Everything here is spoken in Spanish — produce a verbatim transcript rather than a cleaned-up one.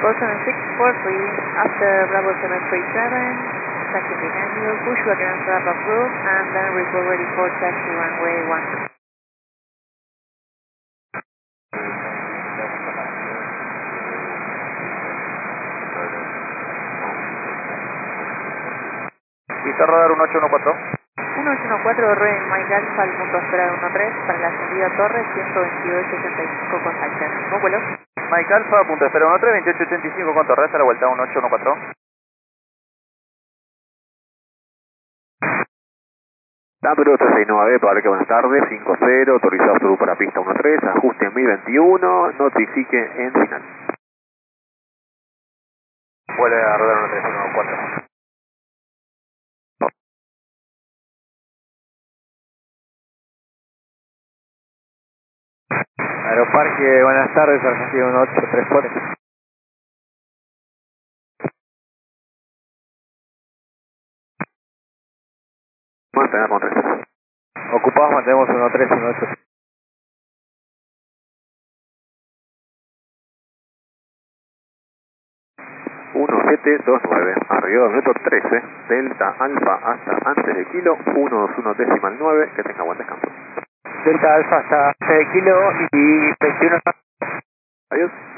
four seven six four three, after Bravo seven three seven, taxi behind you, push your transfer approved, and then report ready for taxi runway one. Vista radar uno ocho uno cuatro. uno ocho uno cuatro, Ren Mike Alpha al punto espera uno tres para la salida Torres ciento veintidós sesenta y cinco con Taxi. ¿Cómo vuelo? Mike Alpha, punto espera uno tres, veintiocho ochenta y cinco con Torres, a la vuelta uno ocho uno cuatro. Dambro tres seis nueve, Parque, buenas tardes, cinco cero, autorizado sur para pista uno tres, ajuste en mil veintiuno, notifique en final. Vuelve a rodar uno tres uno cuatro. Aeroparque, buenas tardes, Argentina uno ocho tres cuatro. Mantener con tres. Ocupados, mantenemos uno tres uno ocho. uno siete dos nueve, arriba minuto trece, Delta Alfa hasta antes de kilo, uno dos uno decimal nueve, que tenga buen descanso. Delta Alfa hasta antes de kilo y veintiuno. Adiós.